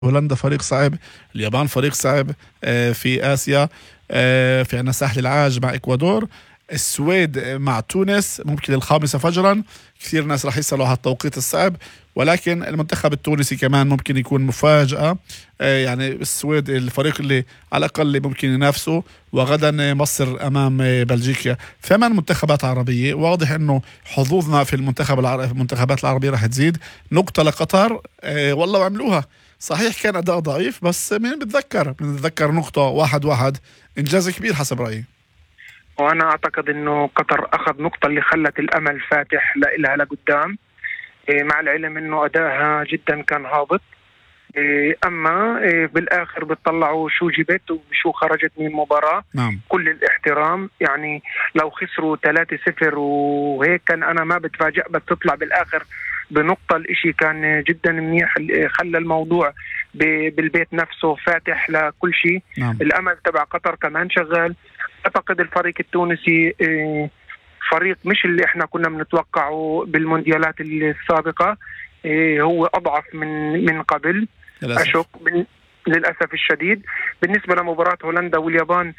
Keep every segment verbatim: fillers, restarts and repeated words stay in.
هولندا فريق صعب، اليابان فريق صعب في آسيا، في عنا ساحل العاج مع إكوادور، السويد مع تونس ممكن الخامسة فجرا. كثير ناس راح يسألوا على التوقيت الصعب، ولكن المنتخب التونسي كمان ممكن يكون مفاجأة. يعني السويد الفريق اللي على الأقل ممكن ينافسه، وغدا مصر أمام بلجيكا. ثمان منتخبات عربية، واضح أنه حظوظنا في المنتخب العربي في المنتخبات العربية راح تزيد. نقطة لقطر، والله وعملوها صحيح، كان أداء ضعيف بس مين بتذكر بنتذكر نقطة واحد واحد، إنجاز كبير حسب رأيي. وأنا أعتقد أنه قطر أخذ نقطة اللي خلت الأمل فاتح لها لقدام، مع العلم أنه أداها جدا كان هابط. أما بالآخر بتطلعوا شو جبت وشو خرجت من المباراة. نعم. كل الاحترام، يعني لو خسروا ثلاثة صفر وهيك كان أنا ما بتفاجأ، بس تطلع بالآخر بنقطة. الإشي كان جدا منيح، خلى الموضوع بالبيت نفسه فاتح لكل شيء. نعم. الأمل تبع قطر كمان شغال. أعتقد الفريق التونسي فريق مش اللي احنا كنا بنتوقعه بالمونديالات السابقة، هو أضعف من من قبل للأسف. أشك من للأسف الشديد. بالنسبة لمباراة هولندا واليابان،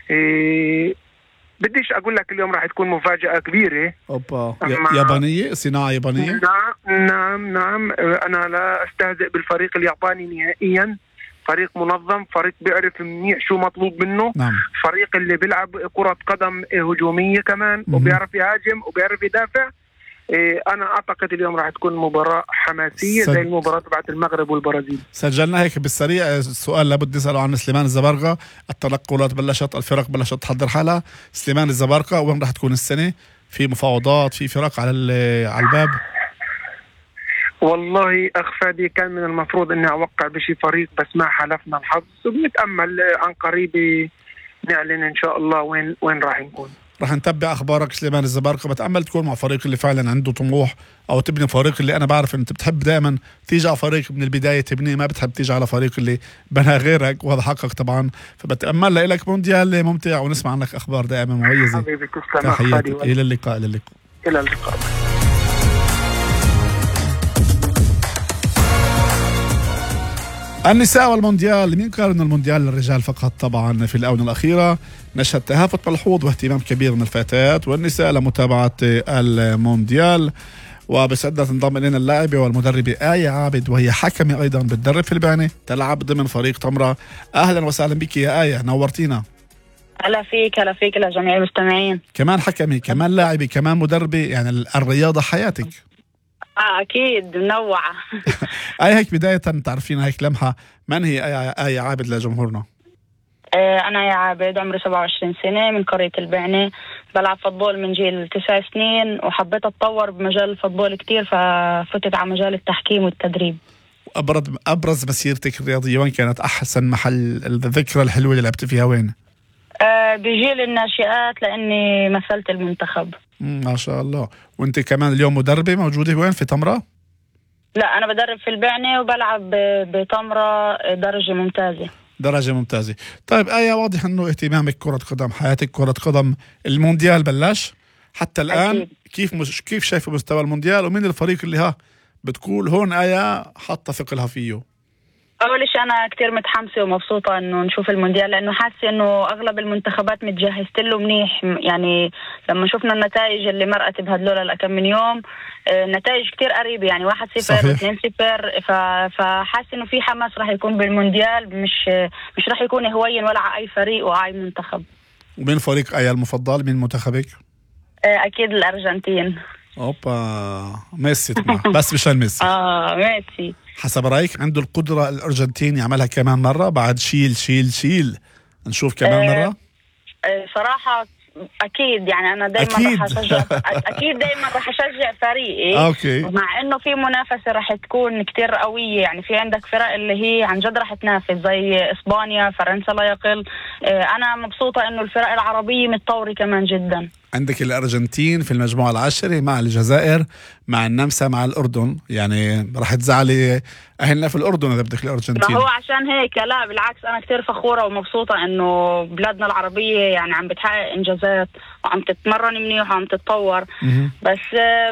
بديش أقول لك اليوم راح تكون مفاجأة كبيرة. أوبا، يابانية، صناعة يابانية. نعم نعم نعم أنا لا أستهزئ بالفريق الياباني نهائيا. فريق منظم، فريق بيعرف منيح شو مطلوب منه. نعم. فريق اللي بيلعب كرة قدم هجومية كمان، م- وبيعرف يهاجم وبيعرف يدافع. إيه أنا أعتقد اليوم راح تكون مباراة حماسية سج... زي المباراة تبعت المغرب والبرازيل. سجلنا هيك بالسريع السؤال لابد نسأله عن سليمان الزبرقة. التنقلات بلشت، الفرق بلشت تحضر حالها. سليمان الزبرقة وين راح تكون السنة؟ في مفاوضات، في فرق على على الباب؟ والله أخ فادي، كان من المفروض أني أوقع بشي فريق بس ما حلفنا الحظ، وبنتأمل عن قريب نعلن إن شاء الله وين وين راح نكون. راح نتبع أخبارك سليمان الزبرقة. بتأمل تكون مع فريق اللي فعلا عنده طموح، أو تبني فريق اللي أنا بعرف أن أنت بتحب دائما تيجي على فريق من البداية تبنيه، ما بتحب تيجي على فريق اللي بنى غيرك، وهذا حقك طبعا. فبتأمل لك مونديال ممتع ونسمع عنك أخبار دائما مميزة. حبيبي تسلم. تحياتي، إلى اللقاء. إلى اللقاء إلى اللقاء. النساء والمونديال. مين قال أن المونديال للرجال فقط؟ طبعا في الآونة الأخيرة نشهد تهافت ملحوظ واهتمام كبير من الفتيات والنساء لمتابعة المونديال. وبسعدنا تنضم إلينا اللاعبة والمدربة آية عابد، وهي حكمة أيضا بتدرب في البعنة، تلعب ضمن فريق تمرة. أهلا وسهلا بك يا آية، نورتينا. هلا فيك، هلا فيك لجميع المستمعين. كمان حكمة، كمان لاعبة، كمان مدربة، يعني الرياضة حياتك. آه أكيد منوعة. آية هيك بداية تعرفين هيك لمحة، من هي آية, آية عابد لجمهورنا؟ آه أنا آية عابد، عمري سبعة وعشرين سنة، من قرية البعنة، بلعب فوتبول من جيل تسع سنين، وحبيت أتطور بمجال الفوتبول كتير، ففتت على مجال التحكيم والتدريب. أبرز أبرز مسيرتك الرياضية وين كانت؟ أحسن محل الذكرى الحلوة اللي لعبت فيها وين؟ آه بجيل الناشئات، لأني مثلت المنتخب. ما شاء الله. وانت كمان اليوم مدربة موجودة وين؟ في تمرة؟ لا أنا بدرب في البعنة وبلعب بتمرة درجة ممتازة. درجة ممتازة. طيب آية، واضح أنه اهتمامك كرة قدم، حياتك كرة قدم. المونديال بلش حتى الآن أكيد. كيف مش كيف شايفة مستوى المونديال، ومين الفريق اللي ها بتقول هون آية حاطة ثقلها فيه؟ أول شيء أنا كتير متحمسة ومبسوطة إنه نشوف المونديال، لأنه حاسة إنه أغلب المنتخبات متجهزت له منيح. يعني لما شفنا النتائج اللي مرقت بهدول لكم من يوم، النتائج كتير قريبة، يعني واحد صفر واثنين صفر، فحاسة إنه في حماس راح يكون بالمونديال، مش مش راح يكون هوين ولا على أي فريق وأي منتخب. ومين فريق آية المفضل؟ مين منتخبك؟ أكيد الأرجنتين. أوبا، ميسي طبعا. بس مشان ميسي. آه ميسي. حسب رأيك عنده القدرة الأرجنتين يعملها كمان مرة بعد شيل شيل شيل نشوف كمان مرة؟ أه صراحة أكيد، يعني أنا دايما رح أشجع أكيد دايما رح أشجع فريقي. أوكي. مع إنه في منافسة رح تكون كتير قوية، يعني في عندك فرق اللي هي عن جد رح تنافس زي إسبانيا، فرنسا لا يقل. أه أنا مبسوطة إنه الفرق العربية متطورة كمان جدا. عندك الأرجنتين في المجموعة العاشرة مع الجزائر مع النمسا مع الأردن، يعني راح تزعلي أهلنا في الأردن إذا بدك الأرجنتين. ما هو عشان هيك لا بالعكس أنا كتير فخورة ومبسوطة إنه بلادنا العربية يعني عم بتحقق إنجازات وعم تتمرن منيح وعم تتطور. بس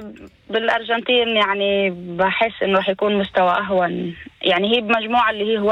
بالأرجنتين يعني بحس إنه راح يكون مستوى أهون، يعني هي بمجموعة اللي هي